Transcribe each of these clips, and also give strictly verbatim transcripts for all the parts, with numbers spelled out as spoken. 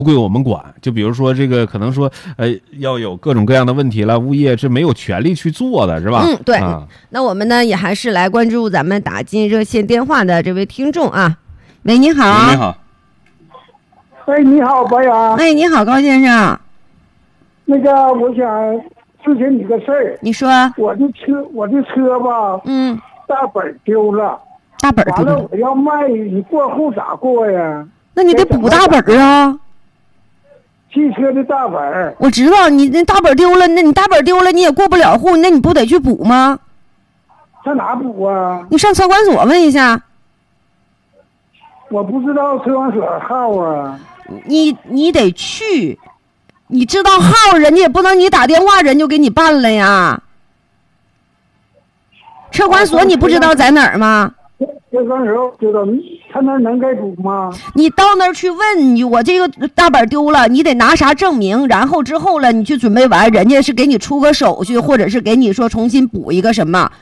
归我们管。就比如说这个可能说呃要有各种各样的问题了，物业是没有权利去做的，是吧？ 嗯，对、 啊、 那我们呢也还是来关注咱们打进热线电话的这位听众啊。喂，你好。 你好。 喂，你好，白杨。 喂，你好，高先生。 那个，我想咨询你个事儿。 你说。 我的车，我的车吧， 嗯， 大本丢了。 大本丢了。 完了，我要卖，你过户咋过呀？ 那你得补大本啊。 汽车的大本。 我知道你那大本丢了，那你大本丢了，你也过不了户，那你不得去补吗？ 上哪补啊？ 你上车管所问一下。 我不知道车管所号啊。 你你得去，你知道号，人家也不能你打电话人就给你办了呀。车管所你不知道在哪儿吗？ 车管所知道，他那能给补吗？ 你到那儿去问你，我这个大本丢了，你得拿啥证明？然后之后了，你去准备完，人家是给你出个手续，或者是给你说重新补一个什么。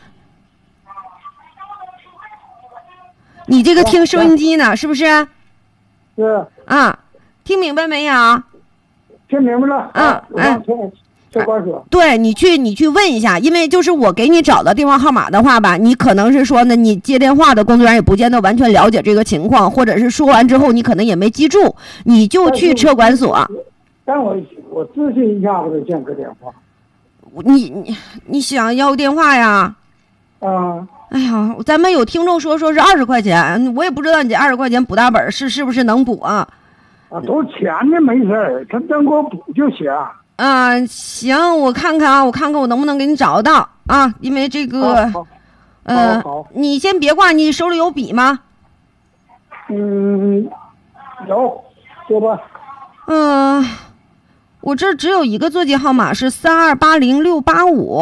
你这个听收音机呢，是不是？ 是啊，听明白没有？ 听明白了。 啊， 哎，车管所。 对，你去你去问一下，因为就是我给你找到电话号码的话吧，你可能是说呢，你接电话的工作人员也不见得完全了解这个情况，或者是说完之后你可能也没记住，你就去车管所。 但我我咨询一下子先个电话。 你你你想要电话呀？ 啊。 哎呀，咱们有听众说说是二十块钱，我也不知道你这二十块钱补大本是是不是能补啊？ 啊，都是钱的没事儿，他能给我补就行。 啊，行，我看看啊，我看看我能不能给你找到啊，因为这个， 好好呃好好， 你先别挂，你手里有笔吗？ 嗯，有，说吧。 嗯、呃，我这只有一个座机号码是三二八零六八五。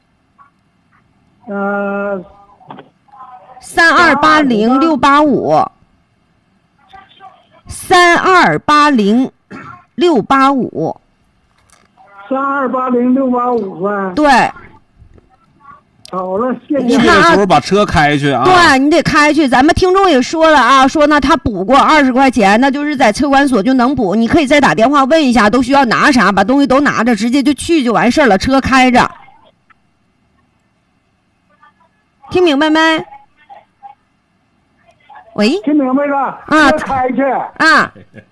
呃。 三二八零六八五，三二八零六八五， 三二八零六八五呗。 对。 好了，谢谢。 你看啊，时候把车开去啊。 对，你得开去。咱们听众也说了啊，说呢他补过二十块钱，那就是在车管所就能补。你可以再打电话问一下，都需要拿啥，把东西都拿着，直接就去就完事儿了。车开着。听明白没？喂， 听明白了啊， 开去啊，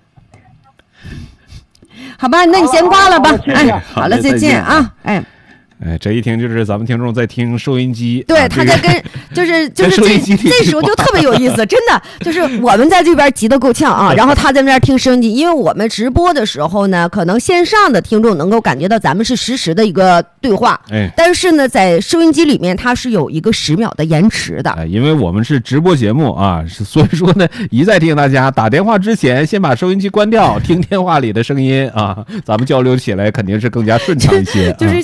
好吧，那你先挂了吧。 好好好哎，好了，再见啊，哎。 哎，这一听就是咱们听众在听收音机， 对， 啊、 他在跟，就是就是这这时候就特别有意思，真的就是我们在这边急得够呛啊，然后他在那边听收音机，因为我们直播的时候呢，可能线上的听众能够感觉到咱们是实时的一个对话， 哎， 但是呢，在收音机里面它是有一个十秒的延迟的， 哎，因为我们是直播节目啊，所以说呢，一再提醒大家打电话之前先把收音机关掉，听电话里的声音啊，咱们交流起来肯定是更加顺畅一些。 就是，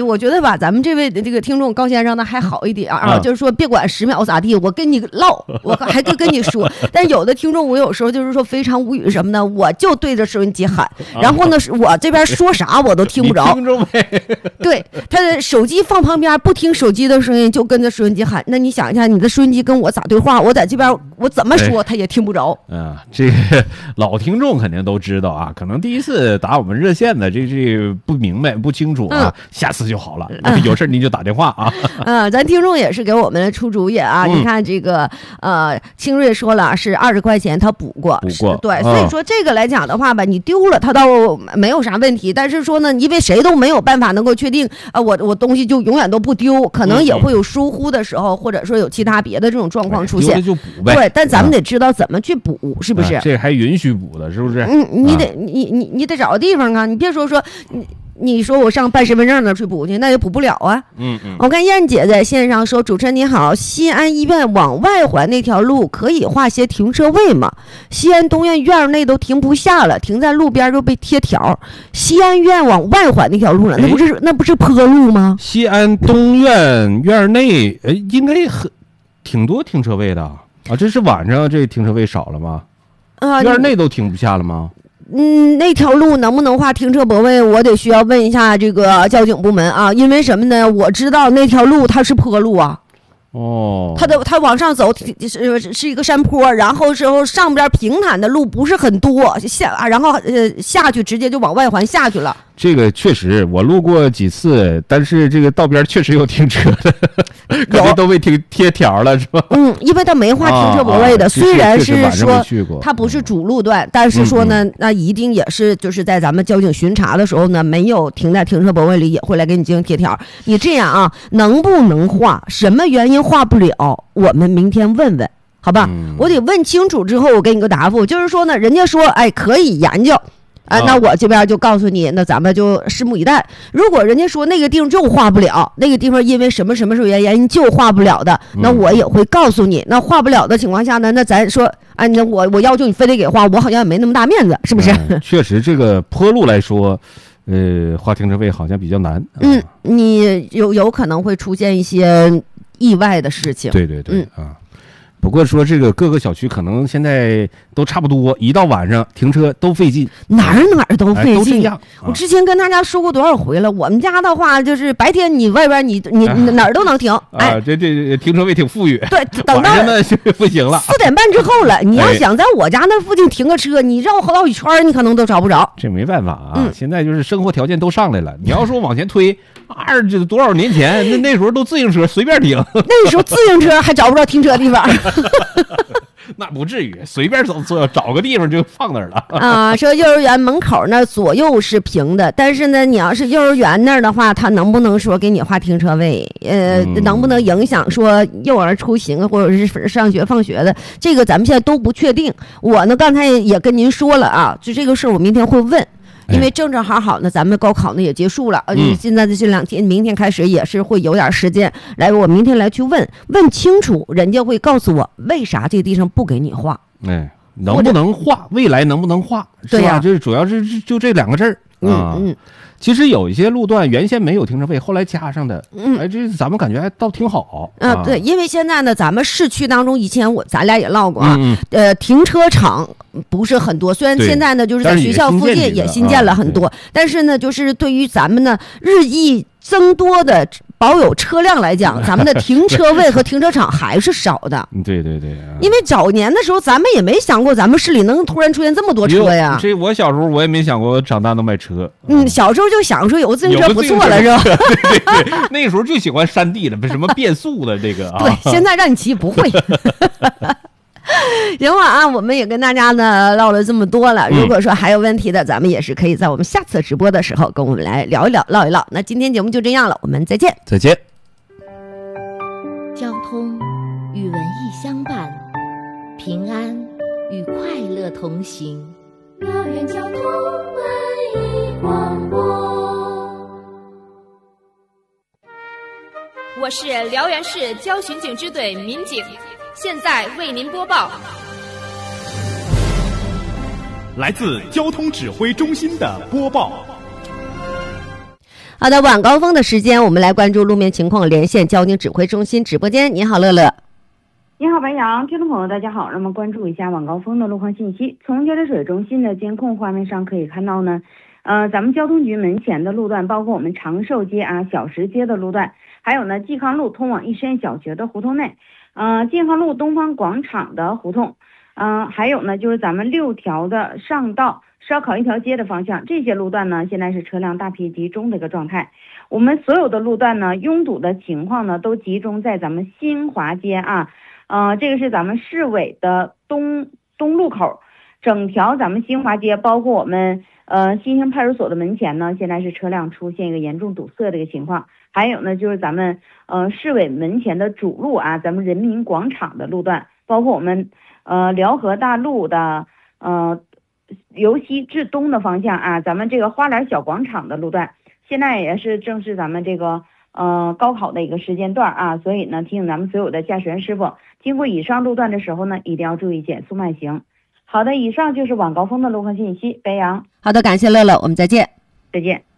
我觉得吧，咱们这位的这个听众高先生呢还好一点啊，啊就是说别管十秒咋地，我跟你唠，我还跟跟你说。但是有的听众我有时候就是说非常无语什么呢，我就对着收音机喊，然后呢我这边说啥我都听不着。 听着没？ 对，他的手机放旁边不听手机的声音，就跟着收音机喊。那你想一下，你的收音机跟我咋对话？我在这边我怎么说他也听不着。 啊，这个老听众肯定都知道啊，可能第一次打我们热线的这这不明白不清楚啊，嗯、下次就好了。嗯、有事您就打电话啊。 嗯，咱听众也是给我们出主意啊。嗯、你看这个呃，清瑞说了是二十块钱他补过， 补过对，所以说这个来讲的话吧，你丢了他倒没有啥问题，但是说呢，因为谁都没有办法能够确定啊、呃，我我东西就永远都不丢，可能也会有疏忽的时候，嗯、或者说有其他别的这种状况出现， 丢了就补呗。 对，但咱们得知道怎么去补，啊、是不是？ 这还允许补的，是不是？ 嗯，你得、啊、你你你得找个地方啊，你别说说你。你说我上办身份证那去补去，那也补不了啊。 嗯嗯。 我看燕姐在线上说：“主持人你好，西安医院往外环那条路可以划些停车位吗？西安东院院内都停不下了，停在路边就被贴条。西安院往外环那条路了，那不是那不是坡路吗？ 西安东院院内，呃，应该很挺多停车位的啊。这是晚上这停车位少了吗？啊，院内都停不下了吗？” 嗯，那条路能不能划停车泊位，我得需要问一下这个交警部门啊，因为什么呢？我知道那条路它是坡路啊。 哦， 它的它往上走是是一个山坡，然后之后上边平坦的路不是很多，下然后呃下去直接就往外环下去了。 这个确实我路过几次，但是这个道边确实有停车的，可能都被贴贴条了，是吧？ 嗯，因为它没画停车泊位的， 啊啊、 虽然是说它不是主路段，但是说呢，嗯、那一定也是就是在咱们交警巡查的时候呢，没有停在停车泊位里，也会来给你进行贴条。你这样啊，能不能画？什么原因画不了？我们明天问问，好吧？嗯、我得问清楚之后，我给你个答复。就是说呢，人家说，哎，可以研究。啊，那我这边就告诉你，那咱们就拭目以待。如果人家说那个地方就画不了，那个地方因为什么什么什么原因就画不了的，那我也会告诉你。那画不了的情况下呢，那咱说，哎，那我我要求你非得给画，我好像也没那么大面子，是不是？ 嗯、确实，这个坡路来说，呃，画停车位好像比较难。啊、 嗯，你有有可能会出现一些意外的事情。 对对对，嗯、啊。不过说这个各个小区可能现在都差不多，一到晚上停车都费劲， 哪儿哪儿都费劲。哎、 都这样。 我之前跟大家说过多少回了，我们家的话就是白天你外边你你你哪儿都能停，哎， 啊、这这停车位挺富裕。 对，等到晚上呢就不行了。 四点半之后了，你要想在我家那附近停个车，你绕好几圈你可能都找不着。 这没办法啊，嗯、现在就是生活条件都上来了。你要说往前推，二这多少年前那那时候都自行车随便停， 那时候自行车还找不着停车地方。 那不至于，随便走走找个地方就放那儿了啊。说幼儿园门口那左右是平的，但是呢，你要是幼儿园那儿的话，他能不能说给你画停车位？呃，嗯、能不能影响说幼儿出行或者是上学放学的？这个咱们现在都不确定。我呢，刚才也跟您说了啊，就这个事儿，我明天会问。因为正正好好呢，咱们高考呢也结束了，呃， 嗯、 现在的这两天，明天开始也是会有点时间来，我明天来去问问清楚，人家会告诉我为啥这个地方不给你画， 哎，能不能画，未来能不能画，是吧？ 对呀、啊， 这主要是就这两个字儿啊。 嗯嗯。 其实有一些路段原先没有停车位，后来加上的， 嗯， 哎，这咱们感觉还倒挺好啊。对，因为现在呢，咱们市区当中，以前我咱俩也唠过啊， 嗯、 呃，停车场不是很多，虽然现在呢，就是在学校附近也新建了很多，但是呢，就是对于咱们呢日益增多的保有车辆来讲，咱们的停车位和停车场还是少的。 对对对、啊， 因为早年的时候，咱们也没想过咱们市里能突然出现这么多车呀。 这我小时候我也没想过长大能买车。 嗯，小时候就想说有个自行车不错了，是吧？ 对对对，那个时候就喜欢山地的，什么变速的这个啊。 对，现在让你骑不会。行了啊，我们也跟大家呢唠了这么多了。如果说还有问题的，咱们也是可以在我们下次直播的时候跟我们来聊一聊、唠一唠。那今天节目就这样了，我们再见。 再见。 交通与文艺相伴，平安与快乐同行。 辽源交通文艺广播。 我是辽源市交巡警支队民警。现在为您播报， 来自交通指挥中心的播报。 好的，晚高峰的时间，我们来关注路面情况，连线交警指挥中心直播间。你好，乐乐。 你好，白杨，听众朋友，大家好。那么关注一下晚高峰的路况信息。从交流水中心的监控画面上可以看到呢，呃，咱们交通局门前的路段，包括我们长寿街啊、小石街的路段，还有呢冀康路通往逸山小学的胡同内。呃，健康路东方广场的胡同，嗯、呃，还有呢，就是咱们六条的上道烧烤一条街的方向，这些路段呢，现在是车辆大批集中的一个状态。我们所有的路段呢，拥堵的情况呢，都集中在咱们新华街啊，呃，这个是咱们市委的东东路口，整条咱们新华街，包括我们呃新兴派出所的门前呢，现在是车辆出现一个严重堵塞的一个情况。还有呢，就是咱们呃市委门前的主路啊，咱们人民广场的路段，包括我们呃辽河大路的呃由西至东的方向啊，咱们这个花篮小广场的路段，现在也是正是咱们这个呃高考的一个时间段啊，所以呢，提醒咱们所有的驾驶员师傅，经过以上路段的时候呢，一定要注意减速慢行。好的，以上就是晚高峰的路况信息。白杨， 好的，感谢乐乐，我们再见， 再见。